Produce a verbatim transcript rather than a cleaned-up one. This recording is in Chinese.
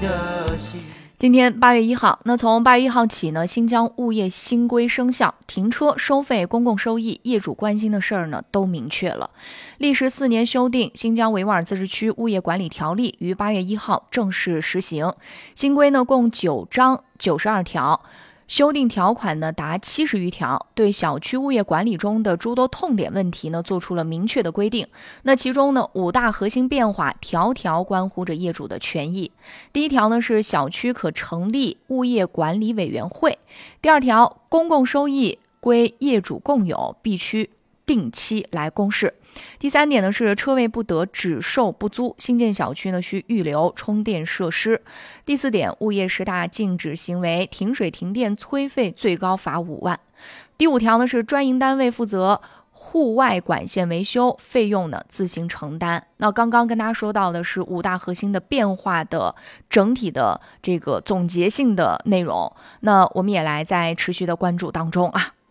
的心。 今天八月一号，那从八月一号起呢，新疆物业新规生效，停车收费、公共收益，业主关心的事儿呢都明确了。历时四年修订《新疆维吾尔自治区物业管理条例》于八月一号正式实行。新规呢共九章九十二条。修订条款呢达七十余条，对小区物业管理中的诸多痛点问题呢做出了明确的规定。那其中呢五大核心变化，条条关乎着业主的权益。第一条呢是小区可成立物业管理委员会。第二条，公共收益归业主共有，必须定期来公示。第三点呢是车位不得只售不租，新建小区呢需预留充电设施。第四点，物业十大禁止行为，停水停电催费最高罚五万。第五条呢是专营单位负责户外管线维修，费用呢自行承担。那刚刚跟大家说到的是五大核心的变化的整体的这个总结性的内容，那我们也来在持续的关注当中啊。